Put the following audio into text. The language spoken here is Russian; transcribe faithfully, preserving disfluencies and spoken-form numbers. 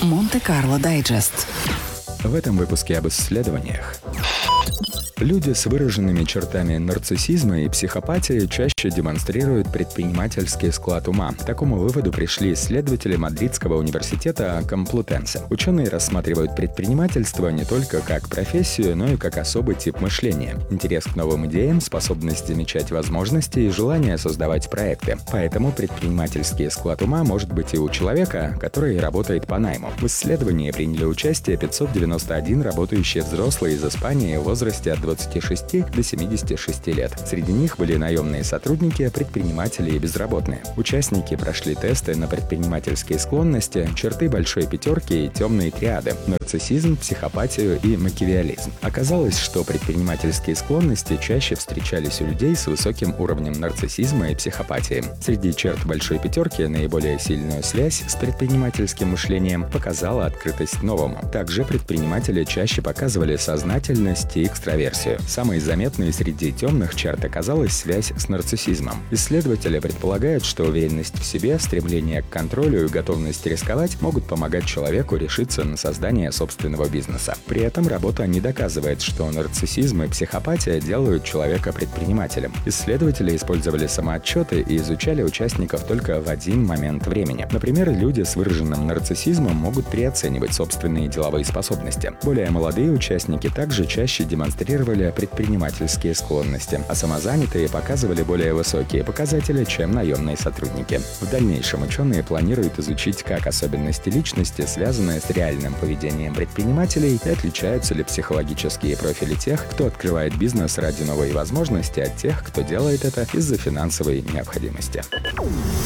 Монте-Карло Дайджест. В этом выпуске об исследованиях. Люди с выраженными чертами нарциссизма и психопатии чаще демонстрируют предпринимательский склад ума. К такому выводу пришли исследователи Мадридского университета Комплутенсе. Ученые рассматривают предпринимательство не только как профессию, но и как особый тип мышления. Интерес к новым идеям, способность замечать возможности и желание создавать проекты. Поэтому предпринимательский склад ума может быть и у человека, который работает по найму. В исследовании приняли участие пятьсот девяносто один работающие взрослые из Испании в возрасте от двадцати шести до семидесяти шести лет. Среди них были наемные сотрудники, предприниматели и безработные. Участники прошли тесты на предпринимательские склонности, черты большой пятерки и темные триады – нарциссизм, психопатию и макиавеллизм. Оказалось, что предпринимательские склонности чаще встречались у людей с высоким уровнем нарциссизма и психопатии. Среди черт большой пятерки наиболее сильную связь с предпринимательским мышлением показала открытость новому. Также предприниматели чаще показывали сознательность и экстраверсию. Самой заметной среди темных черт оказалась связь с нарциссизмом. Исследователи предполагают, что уверенность в себе, стремление к контролю и готовность рисковать могут помогать человеку решиться на создание собственного бизнеса. При этом работа не доказывает, что нарциссизм и психопатия делают человека предпринимателем. Исследователи использовали самоотчеты и изучали участников только в один момент времени. Например, люди с выраженным нарциссизмом могут переоценивать собственные деловые способности. Более молодые участники также чаще демонстрировали предпринимательские склонности, а самозанятые показывали более высокие показатели, чем наемные сотрудники. В дальнейшем ученые планируют изучить, как особенности личности, связанные с реальным поведением предпринимателей, и отличаются ли психологические профили тех, кто открывает бизнес ради новой возможности, от тех, кто делает это из-за финансовой необходимости.